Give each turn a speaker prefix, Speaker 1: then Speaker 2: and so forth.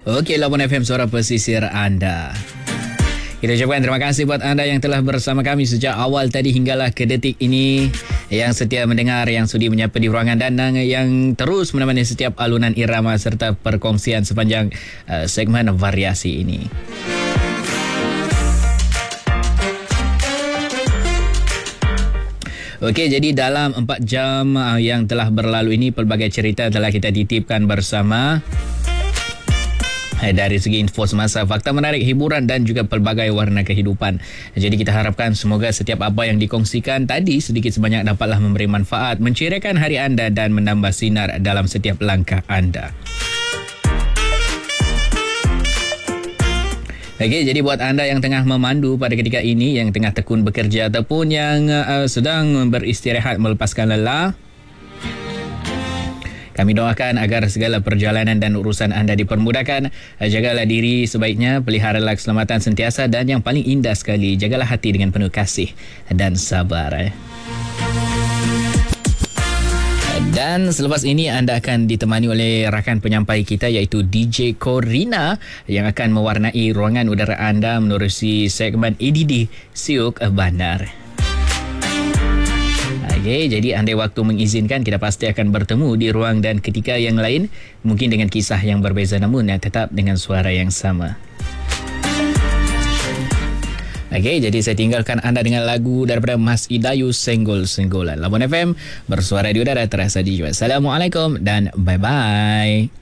Speaker 1: Okey, Labuan FM, suara pesisir anda. Kita ucapkan terima kasih buat anda yang telah bersama kami sejak awal tadi hinggalah ke detik ini, yang setia mendengar, yang sudi menyapa di ruangan dan yang terus menemani setiap alunan irama serta perkongsian sepanjang segmen variasi ini. Okey, jadi dalam 4 jam yang telah berlalu ini, pelbagai cerita telah kita titipkan bersama. Dari segi info semasa, fakta menarik, hiburan dan juga pelbagai warna kehidupan. Jadi kita harapkan semoga setiap apa yang dikongsikan tadi sedikit sebanyak dapatlah memberi manfaat, menceriakan hari anda dan menambah sinar dalam setiap langkah anda. Okey, jadi buat anda yang tengah memandu pada ketika ini, yang tengah tekun bekerja ataupun yang sedang beristirahat melepaskan lelah, kami doakan agar segala perjalanan dan urusan anda dipermudahkan. Jagalah diri sebaiknya, peliharalah keselamatan sentiasa dan yang paling indah sekali, jagalah hati dengan penuh kasih dan sabar. Dan selepas ini anda akan ditemani oleh rakan penyampai kita iaitu DJ Corina yang akan mewarnai ruangan udara anda menerusi segmen EDD Siuk Bandar. Okay, jadi andai waktu mengizinkan, kita pasti akan bertemu di ruang dan ketika yang lain, mungkin dengan kisah yang berbeza namun tetap dengan suara yang sama. Okey, jadi saya tinggalkan anda dengan lagu daripada Mas Idayu, Senggol-Senggolan. Labuan FM, bersuara di udara terasa di jiwa. Assalamualaikum dan bye-bye.